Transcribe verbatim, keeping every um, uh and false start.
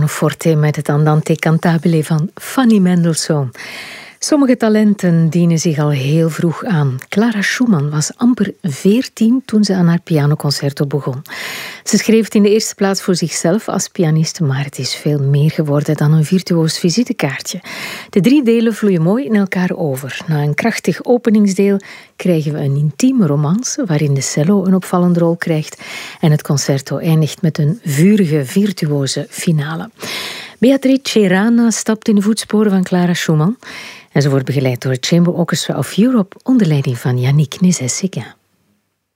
pianoforte met het Andante cantabile van Fanny Mendelssohn. Sommige talenten dienen zich al heel vroeg aan. Clara Schumann was amper veertien toen ze aan haar pianoconcerto begon. Ze schreef het in de eerste plaats voor zichzelf als pianiste, maar het is veel meer geworden dan een virtuoos visitekaartje. De drie delen vloeien mooi in elkaar over. Na een krachtig openingsdeel krijgen we een intieme romance waarin de cello een opvallende rol krijgt en het concerto eindigt met een vurige, virtuoze finale. Beatrice Rana stapt in de voetsporen van Clara Schumann en ze wordt begeleid door het Chamber Orchestra of Europe onder leiding van Yannick Nézet-Séguin.